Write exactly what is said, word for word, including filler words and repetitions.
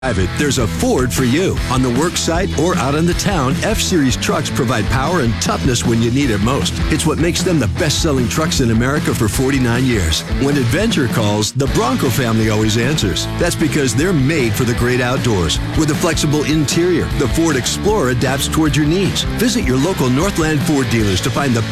It, there's a Ford for you. On the work site or out in the town, F-Series trucks provide power and toughness when you need it most. It's what makes them the best-selling trucks in America for forty-nine years. When adventure calls, the Bronco family always answers. That's because they're made for the great outdoors. With a flexible interior, the Ford Explorer adapts toward your needs. Visit your local Northland Ford dealers to find the